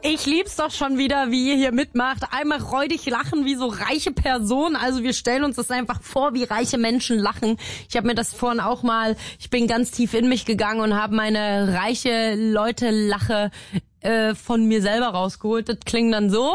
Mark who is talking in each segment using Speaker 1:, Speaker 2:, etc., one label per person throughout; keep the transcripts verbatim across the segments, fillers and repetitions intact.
Speaker 1: Ich lieb's doch schon wieder, wie ihr hier mitmacht. Einmal räudig lachen wie so reiche Personen. Also wir stellen uns das einfach vor, wie reiche Menschen lachen. Ich habe mir das vorhin auch mal, ich bin ganz tief in mich gegangen und habe meine reiche Leute-Lache äh, von mir selber rausgeholt. Das klingt dann so.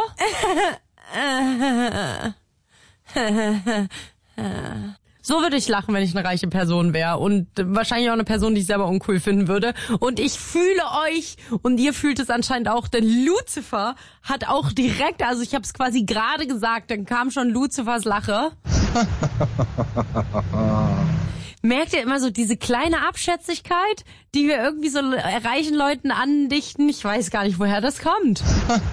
Speaker 1: So würde ich lachen, wenn ich eine reiche Person wäre und wahrscheinlich auch eine Person, die ich selber uncool finden würde. Und ich fühle euch und ihr fühlt es anscheinend auch, denn Lucifer hat auch direkt, also ich habe es quasi gerade gesagt, dann kam schon Lucifers Lache. Merkt ihr immer so diese kleine Abschätzigkeit, die wir irgendwie so reichen Leuten andichten? Ich weiß gar nicht, woher das kommt.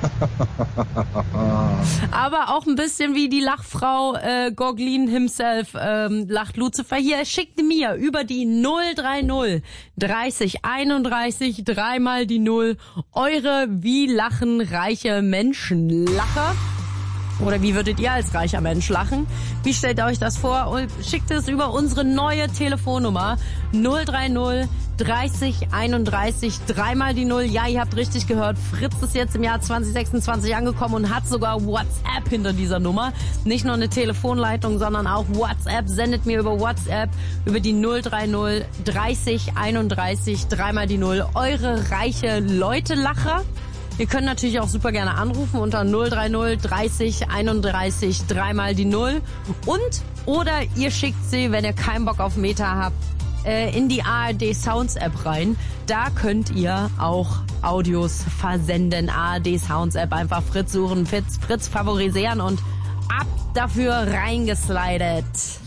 Speaker 1: Aber auch ein bisschen wie die Lachfrau äh, Goglin himself ähm, lacht Lucifer. Hier, schickt mir über die null drei null dreißig einunddreißig dreimal die Null eure wie lachen reiche Menschen Lacher. Oder wie würdet ihr als reicher Mensch lachen? Wie stellt ihr euch das vor? Und schickt es über unsere neue Telefonnummer null drei null dreißig einunddreißig dreimal die Null. Ja, ihr habt richtig gehört. Fritz ist jetzt im Jahr zwanzig sechsundzwanzig angekommen und hat sogar WhatsApp hinter dieser Nummer. Nicht nur eine Telefonleitung, sondern auch WhatsApp. Sendet mir über WhatsApp über die null drei null dreißig einunddreißig dreimal die Null eure reiche Leute-Lacher. Ihr könnt natürlich auch super gerne anrufen unter null drei null dreißig einunddreißig dreimal die Null. Und oder ihr schickt sie, wenn ihr keinen Bock auf Meta habt, in die A R D Sounds App rein. Da könnt ihr auch Audios versenden. A R D Sounds App, einfach Fritz suchen, Fritz, Fritz favorisieren und ab dafür reingeslidet.